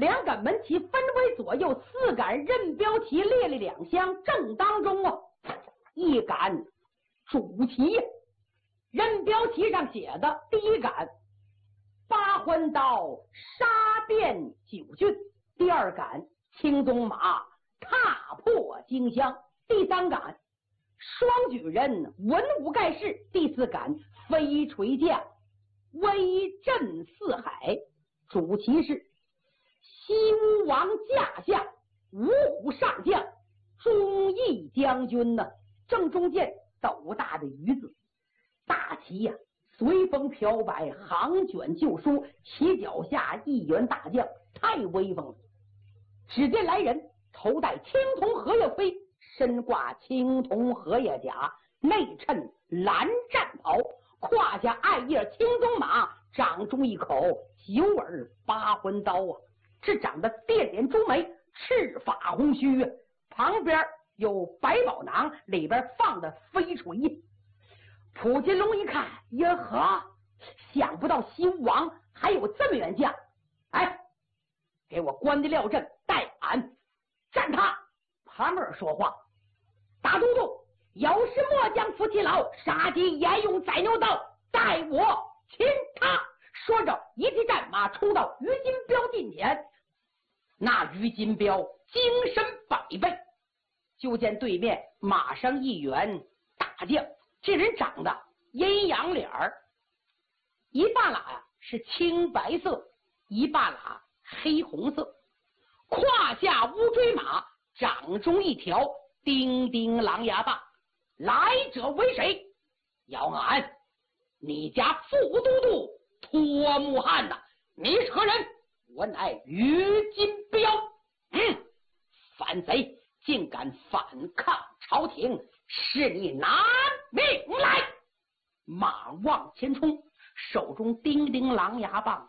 两杆门旗分为左右4杆任标旗列立两厢，正当中啊一杆主旗，任标旗上写的第一杆八环刀杀遍9郡，第二杆青鬃马踏破荆襄，第三杆双举人文武盖世，第四杆飞垂将威震四海。主旗是西吴王驾下，五虎上将，忠义将军呢，正中间斗大的鱼字，大旗呀随风飘摆，行卷旧书，旗脚下一员大将，太威风了。只见来人头戴青铜荷叶盔，身挂青铜荷叶甲，内衬蓝战袍，胯下爱叶青鬃马，掌中一口9耳八环刀啊！这长得电脸朱眉，赤发红须，旁边有百宝囊，里边放的飞锤。普金龙一看，呀呵，想不到西吴王还有这么员将！哎，给我关的廖阵，带俺战他！旁边说话，大都督有事末将夫妻老，杀鸡焉用宰牛刀，带我擒他！说着，一骑战马冲到于金彪近前。那于金彪精神100倍，就见对面马上一员大将，这人长得阴阳脸儿，一半拉是青白色，一半拉黑红色，胯下乌骓马，掌中一条叮叮狼牙棒。来者为谁？要俺你家副都督脱木汉呐！你是何人？我乃于金彪。反贼竟敢反抗朝廷，是你拿命来！马往前冲，手中叮叮狼牙棒，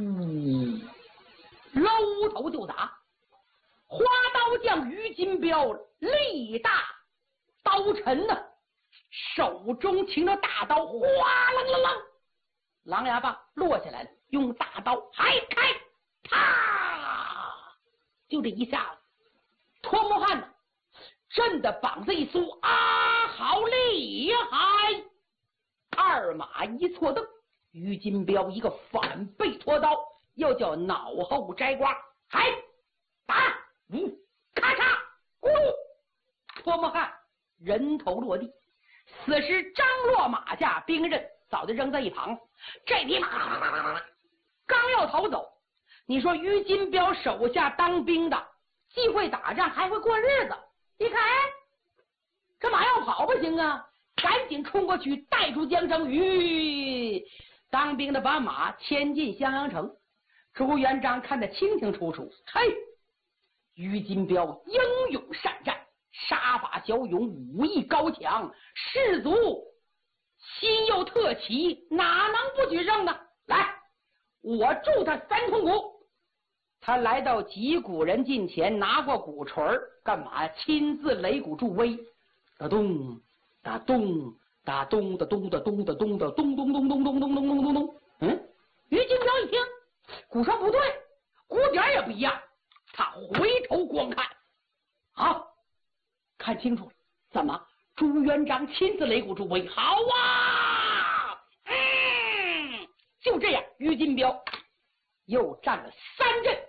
搂头就打。花刀将于金彪力大刀沉呢，手中擎着大刀，哗啷啷啷，狼牙棒落下来了，用大刀还开，啪！就这一下子，脱木汉呢震得膀子一酥，啊，好厉害！二马一错蹬，于金彪一个反背拖刀，又叫脑后摘瓜，还打咔嚓咕噜，脱木汉人头落地，死尸张落马下，兵刃早就扔在一旁。这匹马刚要逃走，你说于金彪手下当兵的既会打仗还会过日子，一看这马要跑不行啊，赶紧冲过去带出江城鱼，当兵的把马牵进襄阳城。朱元璋看得清清楚楚，嘿，于金彪英勇善战，杀伐骁勇，武艺高强，士卒心又特奇，哪能不举胜呢？来，我助他3通鼓。他来到击鼓人近前，拿过鼓槌干嘛？亲自擂鼓助威。哒咚哒咚哒咚哒咚哒咚哒咚哒咚咚咚咚咚咚咚咚咚咚。于金彪一听，鼓声不对，鼓点也不一样，他回头光看，好，看清楚了，怎么？朱元璋亲自擂鼓助威，好啊！就这样，于金彪又战了3阵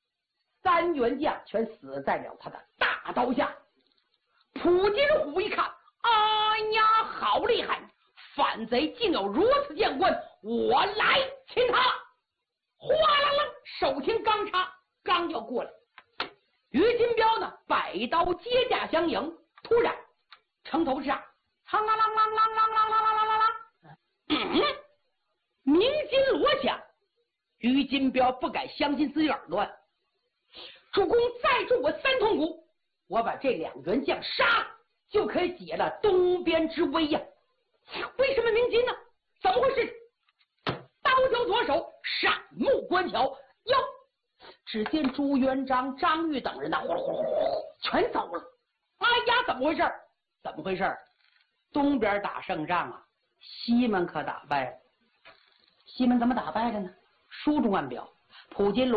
，3员将全死在了他的大刀下。普金虎一看，哎呀，好厉害！反贼竟有如此将官，我来擒他！哗啦啦，手擎钢叉，刚要过来，于金彪呢，摆刀接驾相迎。突然，城头上，啷啷啷啷啷啷啷啷啷啷，鸣金锣响。于金彪不敢相信自己耳朵，主公再助我3通鼓，我把这2员将杀，就可以解了东边之危呀！为什么鸣金呢？怎么回事？刀交左手，闪目观瞧，哟！只见朱元璋、张玉等人呢，呼噜呼噜呼噜全走了。哎呀，怎么回事？怎么回事？东边打胜仗啊，西门可打败了。西门怎么打败的呢？书中暗表，普金龙